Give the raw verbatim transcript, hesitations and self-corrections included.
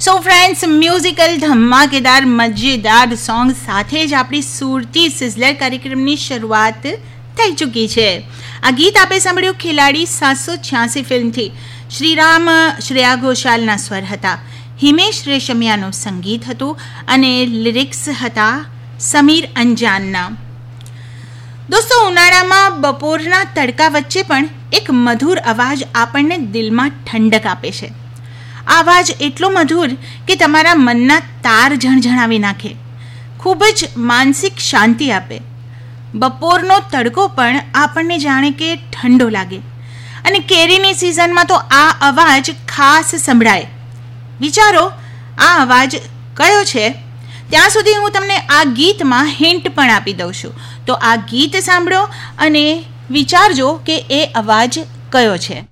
So friends, musical ધમાકેદાર મજેદાર song સાથે જ આપણી સુરતી સિઝલર કાર્યક્રમની શરૂઆત થઈ ચૂકી છે. આ ગીત આપે સાંભળ્યું ખેલાડી સાતસો છ્યાસી ફિલ્મથી. શ્રીરામ શ્રેયા ઘોષાલના સ્વર હતા, હિમેશ રેશમિયાનું સંગીત હતું અને લિરિક્સ હતા સમીર અંજાનના. દોસ્તો, ઉનાળામાં બપોરના તડકા વચ્ચે પણ એક મધુર અવાજ આપણને દિલમાં ઠંડક આપે છે. આ અવાજ એટલો મધુર કે તમારા મનના તાર ઝણઝણાવી નાખે, ખૂબ જ માનસિક શાંતિ આપે. બપોરનો તડકો પણ આપણને જાણે કે ઠંડો લાગે અને કેરીની સિઝનમાં તો આ અવાજ ખાસ સંભળાય. વિચારો, આ અવાજ કયો છે? ત્યાં સુધી હું તમને આ ગીતમાં હિન્ટ પણ આપી દઉં છું. તો આ ગીત સાંભળો અને વિચારજો કે એ અવાજ કયો છે.